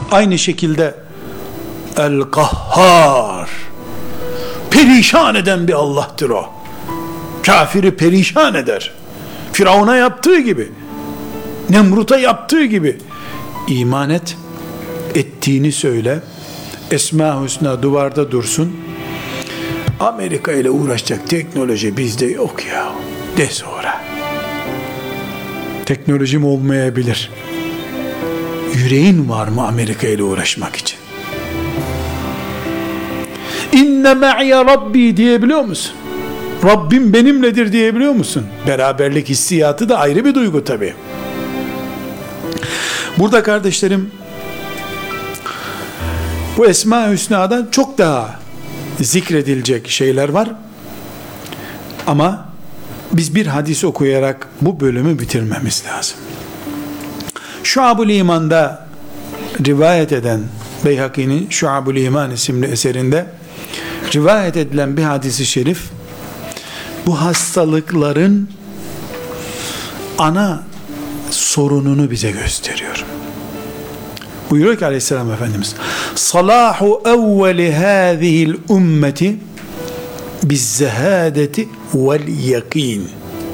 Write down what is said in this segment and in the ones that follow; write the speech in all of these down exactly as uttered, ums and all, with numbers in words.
Aynı şekilde El-Kahhar, perişan eden bir Allah'tır o. Kafiri perişan eder. Firavun'a yaptığı gibi, Nemrut'a yaptığı gibi. İman et, ettiğini söyle. Esma-i Hüsna duvarda dursun. Amerika ile uğraşacak teknoloji bizde yok ya de sonra. Teknolojim olmayabilir. Yüreğin var mı Amerika ile uğraşmak için? İnne me'ye Rabbi diyebiliyor musun? Rabbim benimledir diyebiliyor musun? Beraberlik hissiyatı da ayrı bir duygu tabii. Burada kardeşlerim, bu Esma-i Hüsna'dan çok daha zikredilecek şeyler var. Ama biz bir hadis okuyarak bu bölümü bitirmemiz lazım. Şuab-ül İman'da rivayet eden, Beyhaki'nin Şuab-ül İman isimli eserinde rivayet edilen bir hadis-i şerif, bu hastalıkların ana sorununu bize gösteriyor. Buyuruyor ki aleyhisselam Efendimiz, salahu evveli hâzihil ümmeti bizzehâdeti vel yakîn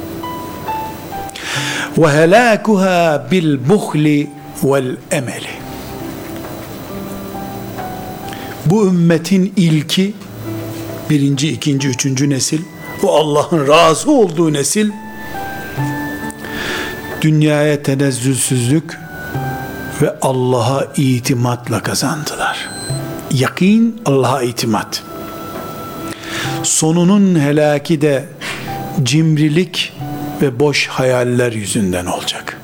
ve helâkuhâ bil buhli vel emeli. Bu ümmetin ilki, birinci, ikinci, üçüncü nesil, bu Allah'ın razı olduğu nesil, dünyaya tenezzülsüzlük ve Allah'a itimatla kazandılar. Yakin, Allah'a itimat. Sonunun helaki de cimrilik ve boş hayaller yüzünden olacak.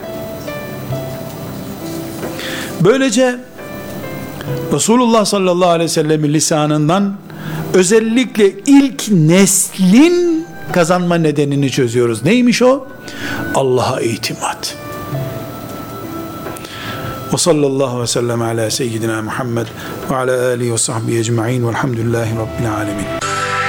Böylece Resulullah sallallahu aleyhi ve sellemin lisanından özellikle ilk neslin kazanma nedenini çözüyoruz. Neymiş o? Allah'a itimat. Ve sallallahu ve sellem ala seyyidina Muhammed ve ala alihi ve sahbihi ecma'in velhamdülillahi rabbil alemin.